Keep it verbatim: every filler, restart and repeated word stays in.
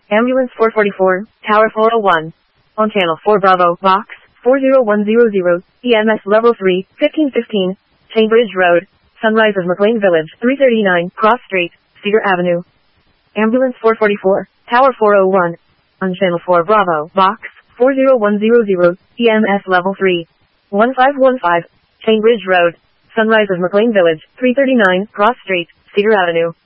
Ambulance four forty-four, Tower four oh one. On Channel four Bravo, Box four oh one hundred, E M S Level three, fifteen fifteen, Cambridge Road, Sunrise of McLean Village, three thirty-nine, Cross Street, Cedar Avenue. Ambulance four forty-four, Tower four oh one. On Channel four Bravo, Box four oh one hundred, E M S Level three, one five one five, Cambridge Road, Sunrise of McLean Village, three thirty-nine, Cross Street, Cedar Avenue.